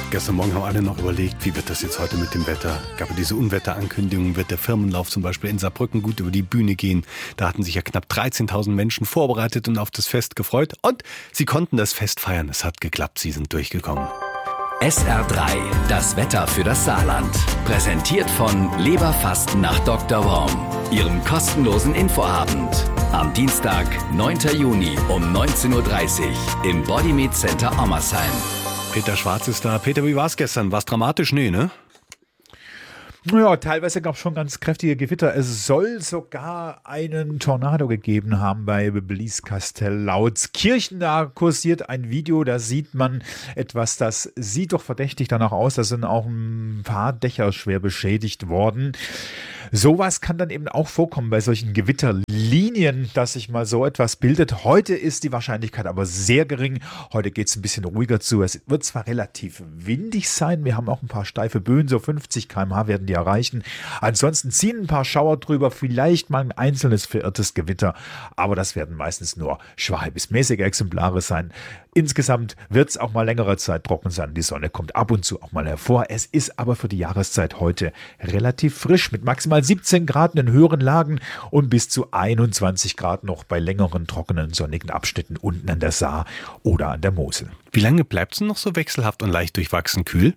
Gestern Morgen haben alle noch überlegt, wie wird das jetzt heute mit dem Wetter? Gab es diese Unwetterankündigung, wird der Firmenlauf zum Beispiel in Saarbrücken gut über die Bühne gehen? Da hatten sich ja knapp 13.000 Menschen vorbereitet und auf das Fest gefreut. Und sie konnten das Fest feiern. Es hat geklappt, sie sind durchgekommen. SR3, das Wetter für das Saarland. Präsentiert von Leberfasten nach Dr. Worm, Ihrem kostenlosen Infoabend. Am Dienstag, 9. Juni um 19.30 Uhr im Bodymeat Center Ommersheim. Peter Schwarz ist da. Peter, wie war es gestern? War es dramatisch? Nee, ne? Ja, teilweise gab es schon ganz kräftige Gewitter. Es soll sogar einen Tornado gegeben haben bei Blieskastel-Lautskirchen. Da kursiert ein Video, da sieht man etwas, das sieht doch verdächtig danach aus. Da sind auch ein paar Dächer schwer beschädigt worden. Sowas kann dann eben auch vorkommen bei solchen Gewitterlinien, dass sich mal so etwas bildet. Heute ist die Wahrscheinlichkeit aber sehr gering. Heute geht es ein bisschen ruhiger zu. Es wird zwar relativ windig sein. Wir haben auch ein paar steife Böen, so 50 km/h werden die erreichen. Ansonsten ziehen ein paar Schauer drüber, vielleicht mal ein einzelnes verirrtes Gewitter. Aber das werden meistens nur schwache bis mäßige Exemplare sein. Insgesamt wird es auch mal längere Zeit trocken sein. Die Sonne kommt ab und zu auch mal hervor. Es ist aber für die Jahreszeit heute relativ frisch mit maximal 17 Grad in den höheren Lagen und bis zu 21 Grad noch bei längeren, trockenen, sonnigen Abschnitten unten an der Saar oder an der Mosel. Wie lange bleibt es denn noch so wechselhaft und leicht durchwachsen kühl?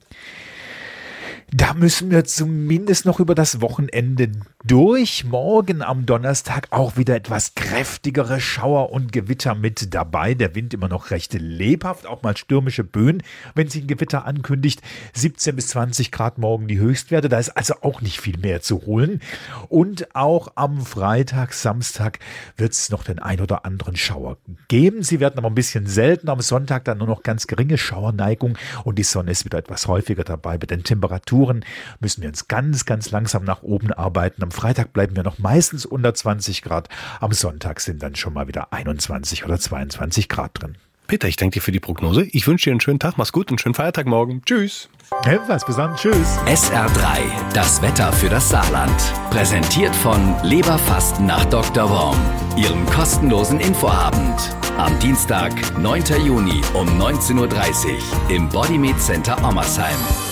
Da müssen wir zumindest noch über das Wochenende durch. Morgen am Donnerstag auch wieder etwas kräftigere Schauer und Gewitter mit dabei. Der Wind immer noch recht lebhaft, auch mal stürmische Böen, wenn sich ein Gewitter ankündigt. 17 bis 20 Grad morgen die Höchstwerte, da ist also auch nicht viel mehr zu holen. Und auch am Freitag, Samstag wird es noch den ein oder anderen Schauer geben. Sie werden aber ein bisschen selten. Am Sonntag dann nur noch ganz geringe Schauerneigung und die Sonne ist wieder etwas häufiger dabei. Bei den Temperaturen müssen wir uns ganz, ganz langsam nach oben arbeiten. Am Freitag bleiben wir noch meistens unter 20 Grad. Am Sonntag sind dann schon mal wieder 21 oder 22 Grad drin. Peter, ich danke dir für die Prognose. Ich wünsche dir einen schönen Tag. Mach's gut und schönen Feiertag morgen. Tschüss. Ebenfalls, bis dann. Tschüss. SR3, das Wetter für das Saarland. Präsentiert von Leberfasten nach Dr. Worm, Ihrem kostenlosen Infoabend. Am Dienstag, 9. Juni um 19.30 Uhr im Bodymeat Center Ommersheim.